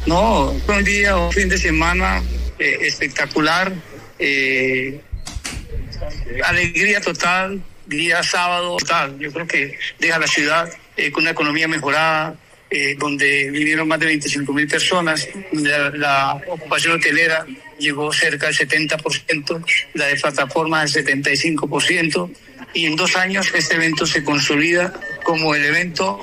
No, fue un día, un fin de semana espectacular, alegría total, día sábado total. Yo creo que deja la ciudad con una economía mejorada, donde vivieron más de 25,000 personas, la ocupación hotelera llegó cerca del 70%, la de plataformas al 75%, y en 2 años este evento se consolida como el evento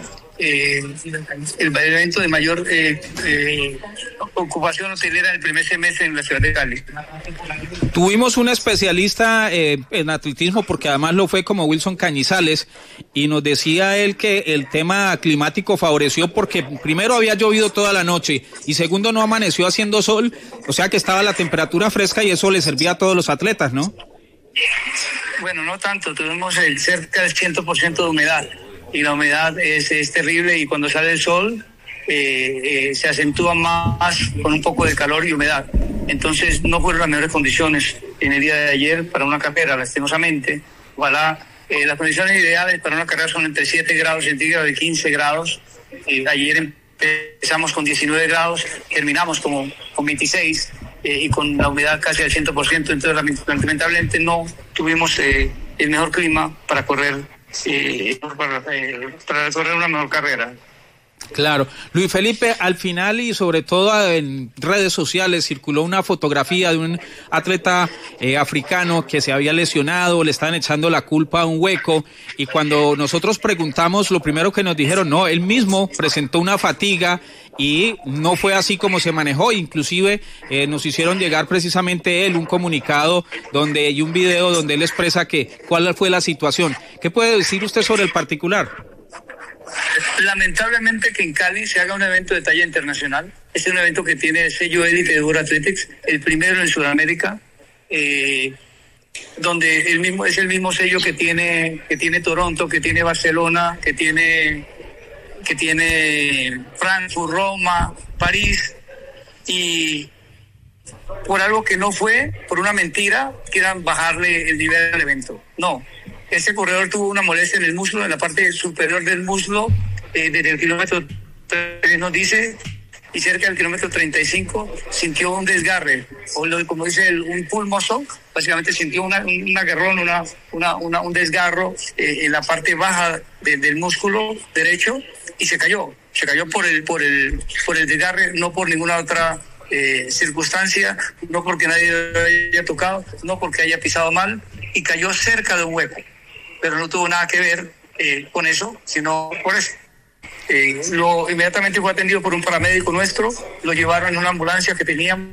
de mayor ocupación hotelera en el primer semestre en la ciudad de Cali. Tuvimos un especialista en atletismo, porque además lo fue, como Wilson Cañizales, y nos decía él que el tema climático favoreció porque primero había llovido toda la noche y segundo no amaneció haciendo sol, o sea que estaba la temperatura fresca y eso le servía a todos los atletas, ¿no? Bueno, no tanto, tuvimos cerca del 100% de humedad. Y la humedad es terrible, y cuando sale el sol se acentúa más con un poco de calor y humedad. Entonces no fueron las mejores condiciones en el día de ayer para una carrera, lastimosamente. Ojalá, las condiciones ideales para una carrera son entre 7 grados centígrados y 15 grados. Ayer empezamos con 19 grados, terminamos con 26 y con la humedad casi al 100%. Entonces lamentablemente no tuvimos el mejor clima para correr. Para correr una mejor carrera. Claro. Luis Felipe, al final y sobre todo en redes sociales circuló una fotografía de un atleta africano que se había lesionado, le estaban echando la culpa a un hueco, y cuando nosotros preguntamos, lo primero que nos dijeron, no, él mismo presentó una fatiga y no fue así como se manejó. Inclusive nos hicieron llegar precisamente él un comunicado y un video donde él expresa cuál fue la situación. ¿Qué puede decir usted sobre el particular? Lamentablemente que en Cali se haga un evento de talla internacional. Este es un evento que tiene el sello élite de World Athletics, el primero en Sudamérica, donde es el mismo sello que tiene Toronto, que tiene Barcelona, que tiene Frankfurt, Roma, París, y por algo que no fue, por una mentira, quieran bajarle el nivel al evento. No, este corredor tuvo una molestia en el muslo, en la parte superior del muslo, desde el kilómetro 3 nos dice, y cerca del kilómetro 35 sintió un desgarre, como dice un pull muscle, básicamente sintió un agarrón, un desgarro en la parte baja del músculo derecho, y se cayó por el desgarre, no por ninguna otra circunstancia, no porque nadie lo haya tocado, no porque haya pisado mal, y cayó cerca de un hueco, pero no tuvo nada que ver con eso, sino por eso. Inmediatamente fue atendido por un paramédico nuestro, lo llevaron en una ambulancia que teníamos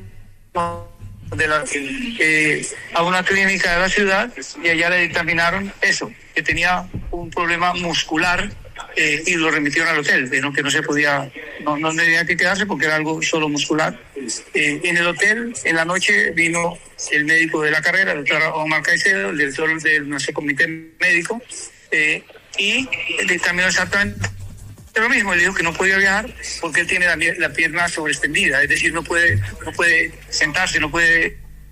a una clínica de la ciudad, y allá le dictaminaron eso, que tenía un problema muscular, y lo remitieron al hotel, que no se podía, no tenía que quedarse porque era algo solo muscular. En el hotel, en la noche, vino el médico de la carrera, el doctor Omar Caicedo, el director de nuestro comité médico, y dictaminó exactamente lo mismo. Le dijo que no podía viajar porque él tiene la pierna sobreextendida, es decir, no puede sentarse, no puede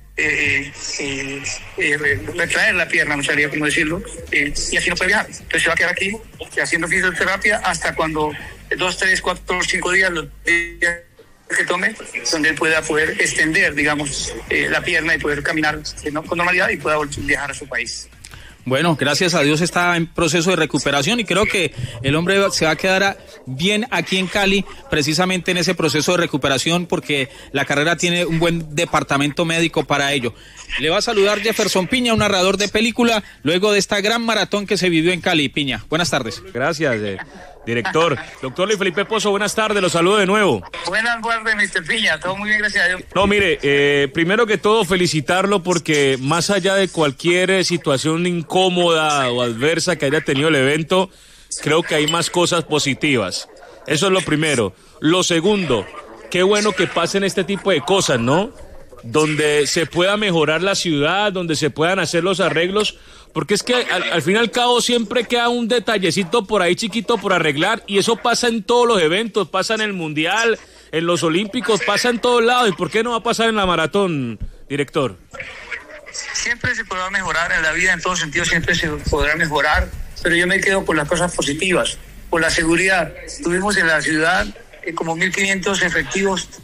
retraer la pierna, no sabría cómo decirlo, y así no puede viajar. Entonces se va a quedar aquí haciendo fisioterapia hasta cuando 2, 3, 4, 5 días, los días que tome, donde él pueda poder extender, digamos, la pierna y poder caminar con normalidad y pueda viajar a su país. Bueno, gracias a Dios está en proceso de recuperación, y creo que el hombre se va a quedar bien aquí en Cali, precisamente en ese proceso de recuperación, porque la carrera tiene un buen departamento médico para ello. Le va a saludar Jefferson Piña, un narrador de película, luego de esta gran maratón que se vivió en Cali. Piña, buenas tardes. Gracias, director. Doctor Luis Felipe Pozo, buenas tardes, los saludo de nuevo. Buenas tardes, Mr. Piña, todo muy bien, gracias a Dios. No, mire, primero que todo felicitarlo, porque más allá de cualquier situación incómoda o adversa que haya tenido el evento, creo que hay más cosas positivas. Eso es lo primero. Lo segundo, qué bueno que pasen este tipo de cosas, ¿no? Donde se pueda mejorar la ciudad, donde se puedan hacer los arreglos, porque es que al fin y al cabo siempre queda un detallecito por ahí chiquito por arreglar, y eso pasa en todos los eventos, pasa en el Mundial, en los Olímpicos, pasa en todos lados. ¿Y por qué no va a pasar en la maratón, director? Siempre se podrá mejorar en la vida, en todos sentidos siempre se podrá mejorar, pero yo me quedo con las cosas positivas, por la seguridad. Tuvimos en la ciudad como 1.500 efectivos